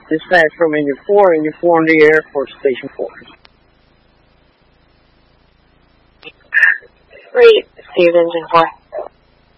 Dispatch from Engine 4 on the air for Station 4. Great, Steve, Engine 4.